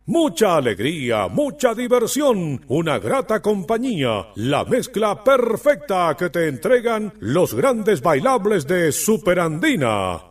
Mucha alegría, mucha diversión, una grata compañía, la mezcla perfecta que te entregan los grandes bailables de Superandina.